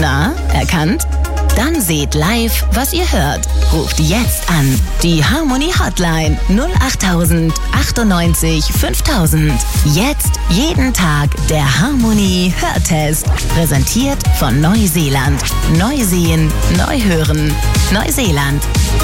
Na, erkannt? Dann seht live, was ihr hört. Ruft jetzt an. Die Harmony Hotline 08000 98 5000. Jetzt jeden Tag der Harmony Hörtest. Präsentiert von Neuseeland. Neu sehen, neu hören. Neuseeland.